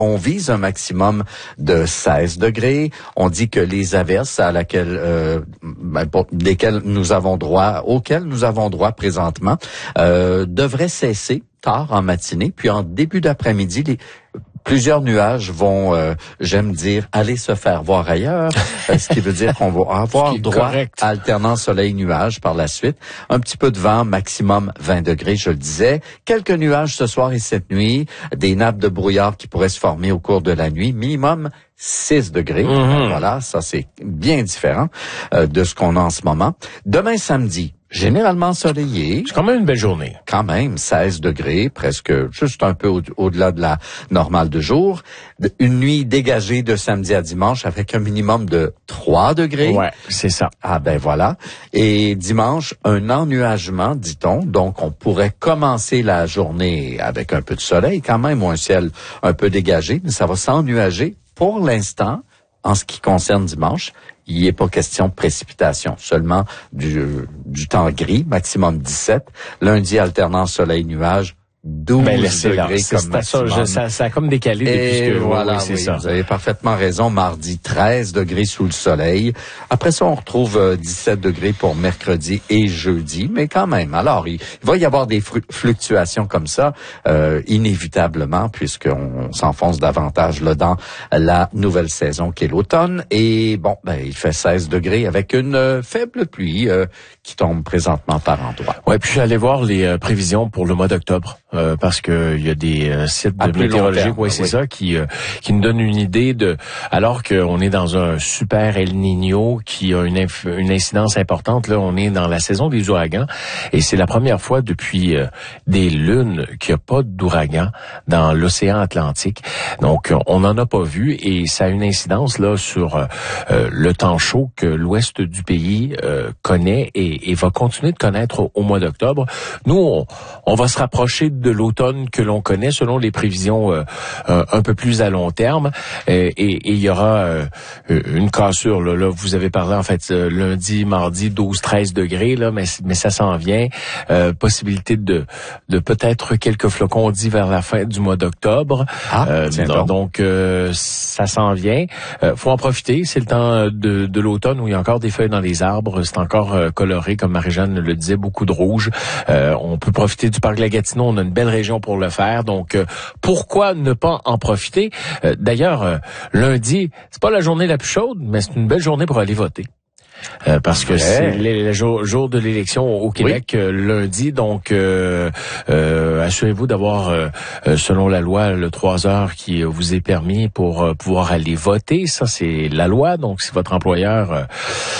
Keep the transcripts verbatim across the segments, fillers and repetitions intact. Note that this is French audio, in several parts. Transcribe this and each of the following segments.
On vise un maximum de seize degrés. On dit que les averses à laquelle, euh, ben, pour, desquelles nous avons droit, auxquelles nous avons droit présentement, euh, devraient cesser tard en matinée, puis en début d'après-midi, les plusieurs nuages vont, euh, j'aime dire, aller se faire voir ailleurs, ce qui veut dire qu'on va avoir droit correct. à alternance soleil-nuage par la suite. Un petit peu de vent, maximum vingt degrés, je le disais. Quelques nuages ce soir et cette nuit, des nappes de brouillard qui pourraient se former au cours de la nuit, minimum six degrés. Mm-hmm. Voilà, ça c'est bien différent euh, de ce qu'on a en ce moment. Demain samedi, généralement ensoleillé. C'est quand même une belle journée. Quand même, seize degrés, presque juste un peu au- au-delà de la normale de jour. Une nuit dégagée de samedi à dimanche avec un minimum de trois degrés. Ouais, c'est ça. Ah ben voilà. Et dimanche, un ennuagement, dit-on. Donc, on pourrait commencer la journée avec un peu de soleil quand même, ou un ciel un peu dégagé, mais ça va s'ennuager. Pour l'instant, en ce qui concerne dimanche, il n'est pas question de précipitation, seulement du, du temps gris, maximum dix-sept. Lundi, alternance soleil-nuage, douze ben, degrés là, comme maximum. Ça, je, ça, ça a comme décalé Et depuis ce que... voilà, oui, c'est oui, ça. vous avez parfaitement raison. Mardi, treize degrés sous le soleil. Après ça, on retrouve euh, dix-sept degrés pour mercredi et jeudi, mais quand même. Alors, il, il va y avoir des fru- fluctuations comme ça, euh, inévitablement, puisqu'on on s'enfonce davantage là dans la nouvelle saison qui est l'automne. Et bon, ben, il fait seize degrés avec une euh, faible pluie euh, qui tombe présentement par endroits. Ouais, puis je suis allé voir les euh, prévisions pour le mois d'octobre. Euh, parce que il y a des euh, sites de météorologiques, ouais, c'est oui. ça, qui euh, qui nous donnent une idée de, alors qu'on est dans un super El Niño qui a une inf- une incidence importante. Là, on est dans la saison des ouragans et c'est la première fois depuis euh, des lunes qu'il n'y a pas d'ouragan dans l'océan Atlantique. Donc, on n'en a pas vu et ça a une incidence là sur euh, le temps chaud que l'ouest du pays euh, connaît et, et va continuer de connaître au, au mois d'octobre. Nous, on, on va se rapprocher de l'automne que l'on connaît selon les prévisions euh, euh, un peu plus à long terme euh, et il y aura euh, une cassure là. Là vous avez parlé en fait euh, lundi, mardi douze treize degrés là, mais mais ça s'en vient, euh, possibilité de de peut-être quelques flocons dit vers la fin du mois d'octobre. Ah, euh, donc, donc euh, ça s'en vient. Euh, faut en profiter, c'est le temps de de l'automne où il y a encore des feuilles dans les arbres, c'est encore euh, coloré comme Marie-Jeanne le disait, beaucoup de rouge. Euh, on peut profiter du parc La Gatineau, on a une belle région pour le faire. Donc, euh, pourquoi ne pas en profiter? Euh, d'ailleurs, euh, lundi, c'est pas la journée la plus chaude, mais c'est une belle journée pour aller voter. Euh, parce que ouais. c'est le, le jour, jour de l'élection au Québec, oui. euh, lundi. Donc, euh, euh, assurez-vous d'avoir, euh, selon la loi, le trois heures qui vous est permis pour euh, pouvoir aller voter. Ça, c'est la loi. Donc, si votre employeur, euh,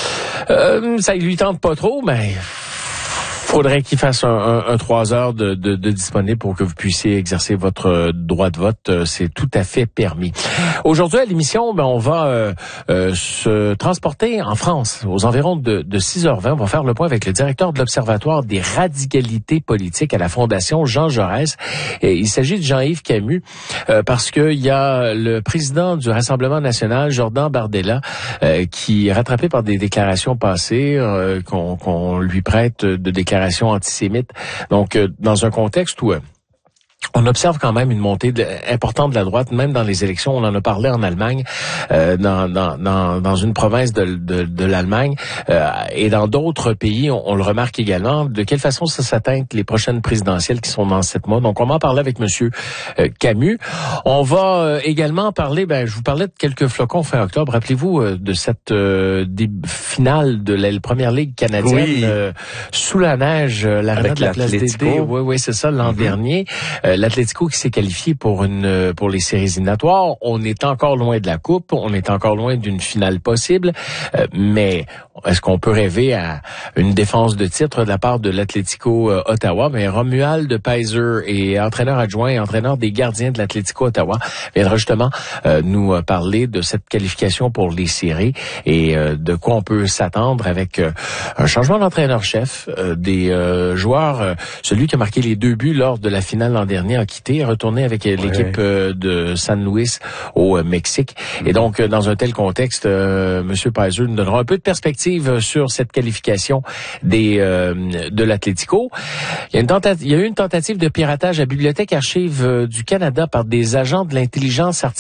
euh, ça lui tente pas trop, mais... faudrait qu'il fasse un, un, un trois heures de, de, de disponible pour que vous puissiez exercer votre droit de vote. C'est tout à fait permis. Aujourd'hui, à l'émission, ben, on va euh, euh, se transporter en France aux environs de, de six heures vingt. On va faire le point avec le directeur de l'Observatoire des radicalités politiques à la Fondation Jean Jaurès. Et il s'agit de Jean-Yves Camus euh, parce que il y a le président du Rassemblement national, Jordan Bardella, euh, qui est rattrapé par des déclarations passées euh, qu'on, qu'on lui prête de déclarations antisémites. Donc, euh, dans un contexte où euh, on observe quand même une montée de, importante de la droite, même dans les élections. On en a parlé en Allemagne, euh, dans, dans, dans, dans une province de, de, de l'Allemagne, euh, et dans d'autres pays, on, on le remarque également. De quelle façon ça s'atteint les prochaines présidentielles qui sont dans sept mois. Donc, on va en parler avec Monsieur euh, Camus. On va euh, également parler, ben, je vous parlais de quelques flocons fin octobre. Rappelez-vous euh, de cette euh, des finale de la première ligue canadienne oui. euh, sous la neige, euh, la avec de la place des dés. Oui, oui, c'est ça, l'an mm-hmm. dernier. Euh, L'Atlético qui s'est qualifié pour une pour les séries éliminatoires. On est encore loin de la coupe, on est encore loin d'une finale possible, euh, mais est-ce qu'on peut rêver à une défense de titre de la part de l'Atlético euh, Ottawa? Mais Romuald Peiser est entraîneur adjoint et entraîneur des gardiens de l'Atlético Ottawa viendra justement euh, nous parler de cette qualification pour les séries et euh, de quoi on peut s'attendre avec euh, un changement d'entraîneur-chef, euh, des euh, joueurs, euh, celui qui a marqué les deux buts lors de la finale l'an dernier, dernier a quitté, est retourné avec ouais. l'équipe euh, de San Luis au euh, Mexique. Mm-hmm. Et donc, euh, dans un tel contexte, euh, M. Paiser nous donnera un peu de perspective sur cette qualification des euh, de l'Atlético. Il y a une tentative, il y a eu une tentative de piratage à Bibliothèque Archives du Canada par des agents de l'intelligence artificielle